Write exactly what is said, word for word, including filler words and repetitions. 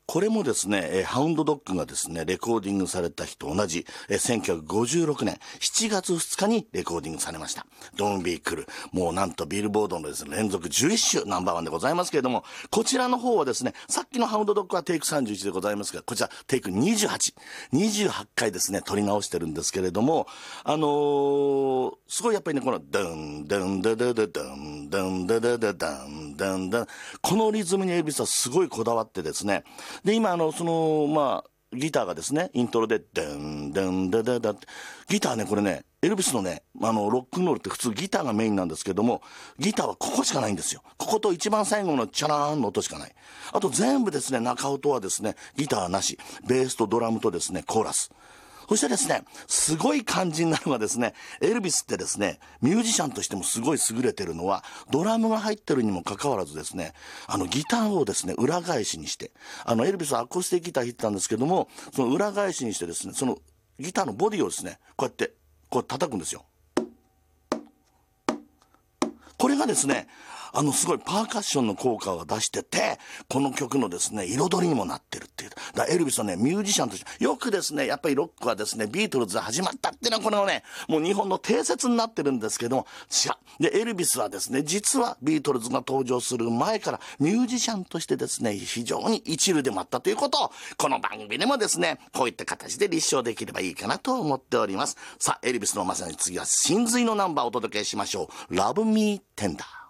これもですね、えーハウンドドッグがですね、レコーディングされた日と同じ、えーせんきゅうひゃくごじゅうろくねんしちがつふつかにレコーディングされました。Don't Be Cool。もうなんとビルボードのですね、連続じゅういっしゅナンバーワンでございますけれども、こちらの方はですね、さっきのハウンドドッグはテイクさんじゅういちでございますが、こちらテイクにじゅうはち。にじゅうはちかいですね、撮り直してるんですけれども、あのー、すごいやっぱりね、この、ドン、ドン、ドドドドン、ドン、ドドドドン、ドン、ドン、このリズムにエルビスはすごいこだわってですね、で、今、あの、その、まあ、ギターがですね、イントロで、ドン、ドン、ドドドって、ギターね、これね、エルビスのね、あの、ロックンロールって普通ギターがメインなんですけども、ギターはここしかないんですよ。ここと一番最後のチャラーンの音しかない。あと全部ですね、中音はですね、ギターなし、ベースとドラムとですね、コーラス。そしてですね、すごい肝心なのがですね、エルビスってですね、ミュージシャンとしてもすごい優れてるのは、ドラムが入ってるにもかかわらずですね、あのギターをですね、裏返しにして、あのエルビスはアコースティックギター弾いてたんですけども、その裏返しにしてですね、そのギターのボディをですね、こうやって、こう叩くんですよ。これがですね、あのすごいパーカッションの効果を出してて、この曲のですね、彩りにもなってるっていう。だからエルビスはね、ミュージシャンとして、よくですね、やっぱりロックはですね、ビートルズで始まったっていうのはこのね、もう日本の定説になってるんですけども、違う。で、エルビスはですね、実はビートルズが登場する前からミュージシャンとしてですね、非常に一流でもあったということを、この番組でもですね、こういった形で立証できればいいかなと思っております。さあ、エルビスのまさに次は真髄のナンバーをお届けしましょう。Love Me Tender。